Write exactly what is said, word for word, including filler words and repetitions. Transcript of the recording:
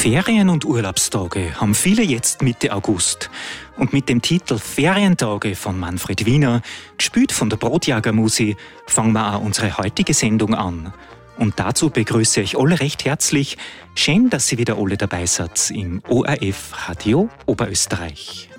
Ferien- und Urlaubstage haben viele jetzt Mitte August. Und mit dem Titel Ferientage von Manfred Wiener, gespielt von der Brotjagermusi, fangen wir auch unsere heutige Sendung an. Und dazu begrüße ich alle recht herzlich. Schön, dass Sie wieder alle dabei seid im O R F Radio Oberösterreich.